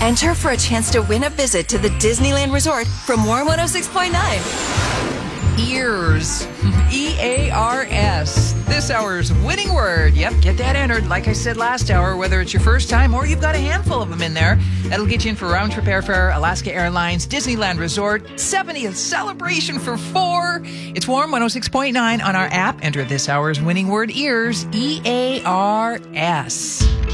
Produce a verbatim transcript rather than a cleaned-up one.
Enter for a chance to win a visit to the Disneyland Resort from Warm one oh six point nine. Ears. E A R S. This hour's winning word. Yep, get that entered. Like I said last hour, whether it's your first time or you've got a handful of them in there, that'll get you in for round-trip airfare, Alaska Airlines, Disneyland Resort, seventieth celebration for four. It's Warm one oh six point nine on our app. Enter this hour's winning word, ears. E A R S.